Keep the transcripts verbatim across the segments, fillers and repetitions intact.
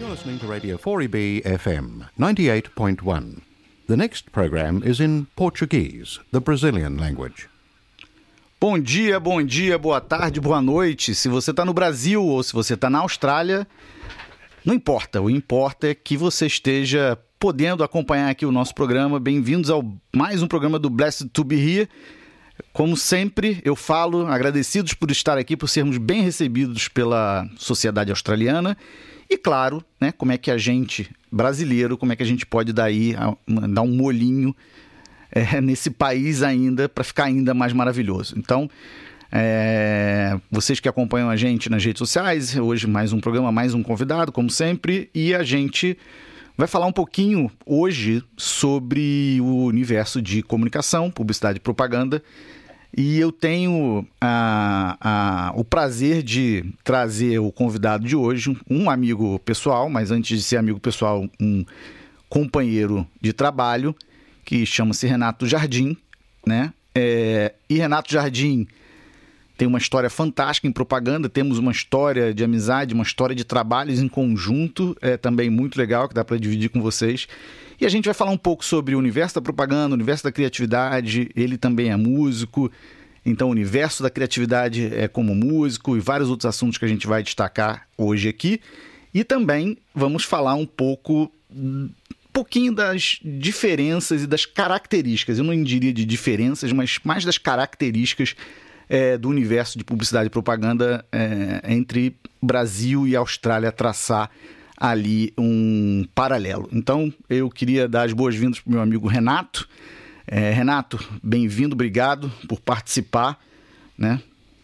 You're listening to Radio four E B F M, ninety-eight point one. The next program is in Portuguese, the Brazilian language. Bom dia, bom dia, boa tarde, boa noite. Se você está no Brasil ou se você está na Austrália, não importa. O importa é que você esteja podendo acompanhar aqui o nosso programa. Bem-vindos ao mais um programa do Blessed to be Here. Como sempre, eu falo, agradecidos por estar aqui, por sermos bem recebidos pela sociedade australiana. E claro, né, como é que a gente, brasileiro, como é que a gente pode daí, dar um molhinho é, nesse país ainda, para ficar ainda mais maravilhoso. Então, é, vocês que acompanham a gente nas redes sociais, hoje mais um programa, mais um convidado, como sempre, e a gente vai falar um pouquinho hoje sobre o universo de comunicação, publicidade e propaganda. E eu tenho a, a, o prazer de trazer o convidado de hoje, um amigo pessoal, mas antes de ser amigo pessoal, um companheiro de trabalho, que chama-se Renato Jardim, né? É, e Renato Jardim tem uma história fantástica em propaganda, temos uma história de amizade, uma história de trabalhos em conjunto, é também muito legal, que dá para dividir com vocês. E a gente vai falar um pouco sobre o universo da propaganda, o universo da criatividade. Ele também é músico, então o universo da criatividade é como músico e vários outros assuntos que a gente vai destacar hoje aqui. E também vamos falar um pouco, um pouquinho das diferenças e das características, eu não diria de diferenças, mas mais das características é, do universo de publicidade e propaganda é, entre Brasil e Austrália, traçar ali um paralelo. Então, eu queria dar as boas-vindas para o meu amigo Renato. É, Renato, bem-vindo, obrigado por participar, né?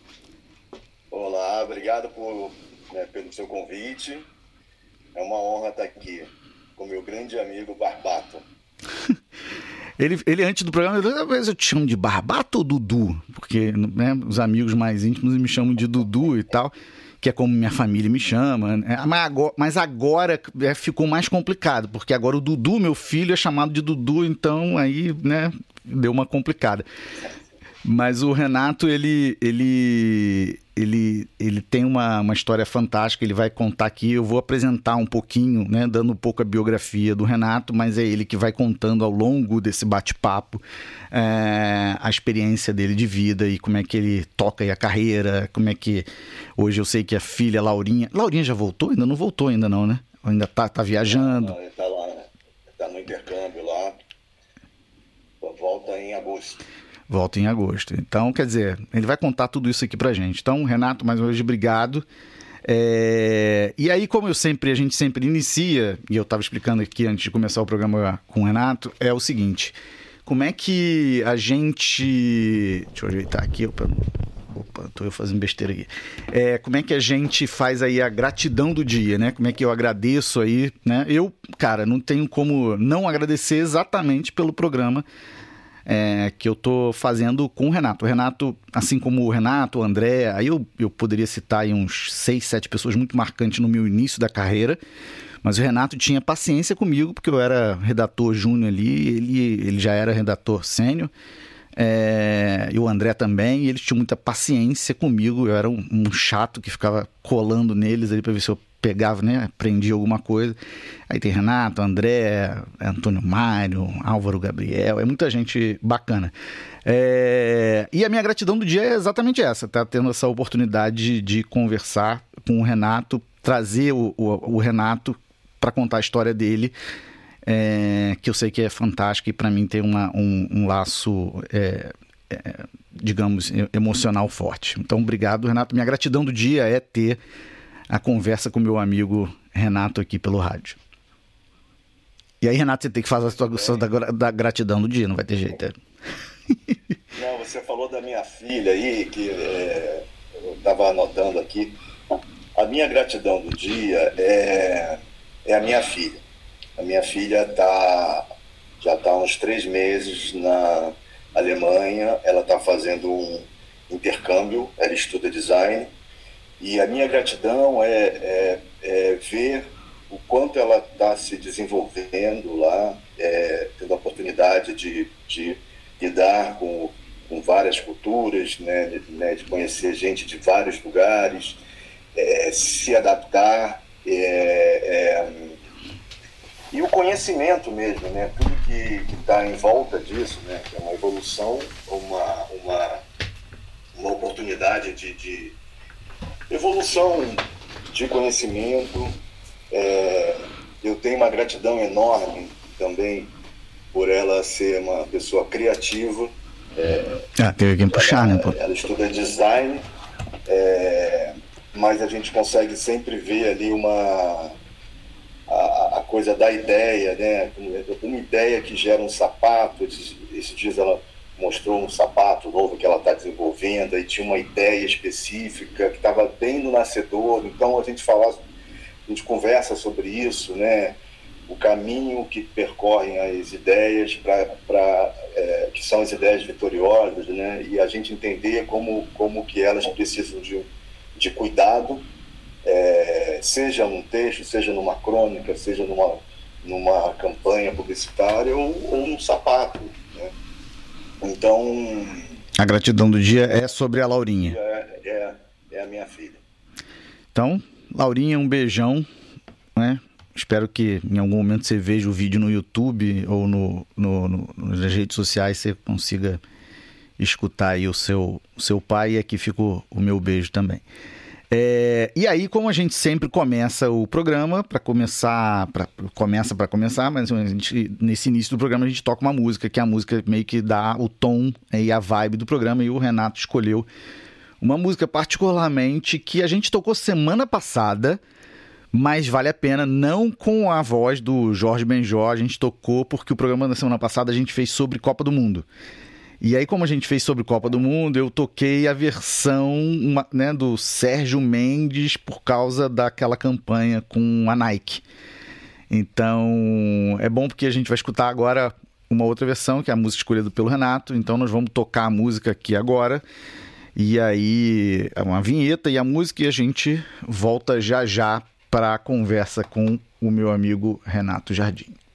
Olá, obrigado por, né, pelo seu convite. É uma honra estar aqui com meu grande amigo Barbato. ele, ele, antes do programa, talvez eu te chamo de Barbato ou Dudu? Porque, né, os amigos mais íntimos me chamam de Dudu e tal, que é como minha família me chama, né? mas agora, mas agora é, ficou mais complicado, porque agora o Dudu, meu filho, é chamado de Dudu, então aí, né, deu uma complicada. Mas o Renato, ele, ele, ele, ele tem uma, uma história fantástica, ele vai contar aqui, eu vou apresentar um pouquinho, né, dando um pouco a biografia do Renato, mas é ele que vai contando ao longo desse bate-papo é, a experiência dele de vida e como é que ele toca aí a carreira, como é que hoje eu sei que a filha Laurinha... Laurinha já voltou? Ainda não voltou ainda não, né? Ainda tá, tá viajando. Não, ele tá lá, né? Tá no intercâmbio lá, volta em agosto. Volta em agosto. Então, quer dizer, ele vai contar tudo isso aqui pra gente. Então, Renato, mais uma vez, obrigado. É... E aí, como eu sempre, a gente sempre inicia, e eu estava explicando aqui antes de começar o programa com o Renato, é o seguinte: como é que a gente... Deixa eu ajeitar aqui, opa, opa tô eu fazendo besteira aqui. É, como é que a gente faz aí a gratidão do dia, né? Como é que eu agradeço aí, né? Eu, cara, não tenho como não agradecer exatamente pelo programa É, que eu tô fazendo com o Renato. O Renato, assim como o Renato, o André, aí eu, eu poderia citar aí uns seis, sete pessoas muito marcantes no meu início da carreira, mas o Renato tinha paciência comigo, porque eu era redator júnior ali, ele, ele já era redator sênior, é, e o André também, e eles tinham muita paciência comigo, eu era um, um chato que ficava colando neles ali para ver se eu pegava, né, aprendia alguma coisa. Aí tem Renato, André, Antônio Mário, Álvaro Gabriel, é muita gente bacana. É... E a minha gratidão do dia é exatamente essa, tá tendo essa oportunidade de, de conversar com o Renato, trazer o, o, o Renato para contar a história dele, é... que eu sei que é fantástica e para mim tem uma, um, um laço, é... É... digamos, emocional forte. Então, obrigado, Renato. Minha gratidão do dia é ter a conversa com meu amigo Renato aqui pelo rádio. E aí, Renato, você tem que fazer a sua, sua da, da gratidão do dia, não vai ter jeito. É. Não, você falou da minha filha aí, que é, eu estava anotando aqui. A minha gratidão do dia é, é a minha filha. A minha filha tá, já está há uns três meses na Alemanha, ela está fazendo um intercâmbio, ela estuda design, e a minha gratidão é, é, é ver o quanto ela está se desenvolvendo lá, é, tendo a oportunidade de, de lidar com, com várias culturas, né, de, né, de conhecer gente de vários lugares, é, se adaptar É, é, e o conhecimento mesmo, né? Tudo que está em volta disso, né? Que é uma evolução, uma, uma, uma oportunidade de, de evolução de conhecimento. É, eu tenho uma gratidão enorme também por ela ser uma pessoa criativa. É, ah, teve quem puxar, ela, né? Pô? Ela estuda design, é, mas a gente consegue sempre ver ali uma a, a coisa da ideia, né? Uma ideia que gera um sapato. Esses, esses dias ela mostrou um sapato novo que ela está desenvolvendo e tinha uma ideia específica que estava bem no nascedor. Então a gente fala, a gente conversa sobre isso, né? O caminho que percorrem as ideias para é, que são as ideias vitoriosas, né? E a gente entender como como que elas precisam de de cuidado, é, seja num texto, seja numa crônica, seja numa numa campanha publicitária ou, ou num sapato, né? Então a gratidão do dia é sobre a Laurinha. É, é, é a minha filha. Então, Laurinha, um beijão, né? Espero que em algum momento você veja o vídeo no YouTube ou no, no, no, nas redes sociais, você consiga escutar aí o seu, o seu pai, e aqui fica o, o meu beijo também. É, e aí, como a gente sempre começa o programa, para começar, pra, começa para começar, mas a gente, nesse início do programa a gente toca uma música, que é a música meio que dá o tom e a vibe do programa, e o Renato escolheu uma música particularmente que a gente tocou semana passada, mas vale a pena, não com a voz do Jorge Benjor, a gente tocou porque o programa da semana passada a gente fez sobre Copa do Mundo. E aí, como a gente fez sobre Copa do Mundo, eu toquei a versão uma, né, do Sérgio Mendes por causa daquela campanha com a Nike. Então, é bom porque a gente vai escutar agora uma outra versão, que é a música escolhida pelo Renato. Então, nós vamos tocar a música aqui agora. E aí, é uma vinheta e a música, e a gente volta já já para a conversa com o meu amigo Renato Jardim.